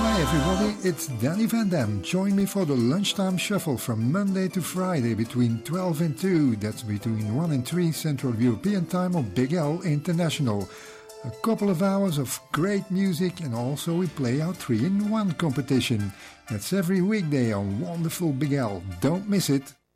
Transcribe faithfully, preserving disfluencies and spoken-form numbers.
Hi everybody, it's Danny Van Dam. Join me for the Lunchtime Shuffle from Monday to Friday between twelve and two. That's between one and three Central European Time on Big L International. A couple of hours of great music, and also we play our three in one competition. That's every weekday on wonderful Big L. Don't miss it.